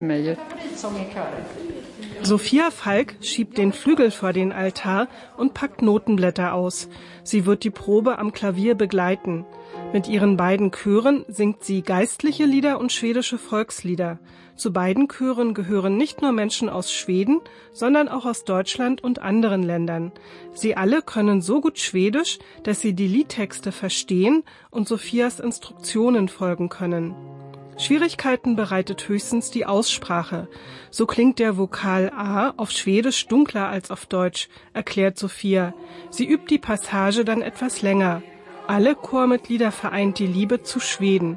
Sophia Falk schiebt den Flügel vor den Altar und packt Notenblätter aus. Sie wird die Probe am Klavier begleiten. Mit ihren beiden Chören singt sie geistliche Lieder und schwedische Volkslieder. Zu beiden Chören gehören nicht nur Menschen aus Schweden, sondern auch aus Deutschland und anderen Ländern. Sie alle können so gut Schwedisch, dass sie die Liedtexte verstehen und Sophias Instruktionen folgen können. Schwierigkeiten bereitet höchstens die Aussprache. So klingt der Vokal A auf Schwedisch dunkler als auf Deutsch, erklärt Sophia. Sie übt die Passage dann etwas länger. Alle Chormitglieder vereint die Liebe zu Schweden.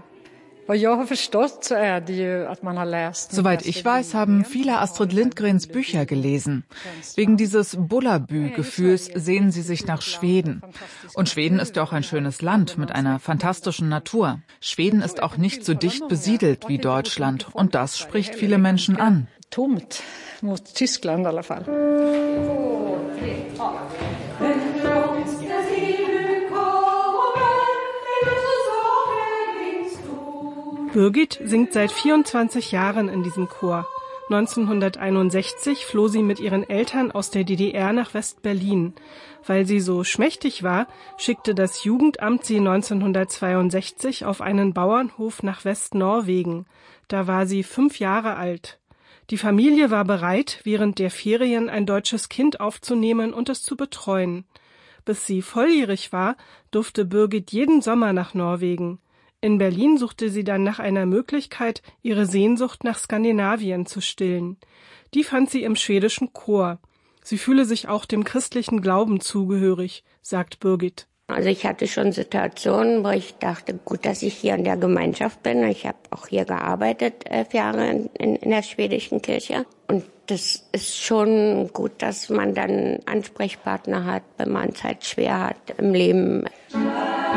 Soweit ich weiß, haben viele Astrid Lindgrens Bücher gelesen. Wegen dieses Bullabü-Gefühls sehnen sie sich nach Schweden. Und Schweden ist ja auch ein schönes Land mit einer fantastischen Natur. Schweden ist auch nicht so dicht besiedelt wie Deutschland. Und das spricht viele Menschen an. Birgit singt seit 24 Jahren in diesem Chor. 1961 floh sie mit ihren Eltern aus der DDR nach West-Berlin. Weil sie so schmächtig war, schickte das Jugendamt sie 1962 auf einen Bauernhof nach West-Norwegen. Da war sie 5 Jahre alt. Die Familie war bereit, während der Ferien ein deutsches Kind aufzunehmen und es zu betreuen. Bis sie volljährig war, durfte Birgit jeden Sommer nach Norwegen. In Berlin suchte sie dann nach einer Möglichkeit, ihre Sehnsucht nach Skandinavien zu stillen. Die fand sie im schwedischen Chor. Sie fühle sich auch dem christlichen Glauben zugehörig, sagt Birgit. Also ich hatte schon Situationen, wo ich dachte, gut, dass ich hier in der Gemeinschaft bin. Ich habe auch hier gearbeitet, 11 Jahre in der schwedischen Kirche. Und das ist schon gut, dass man dann einen Ansprechpartner hat, wenn man es halt schwer hat im Leben.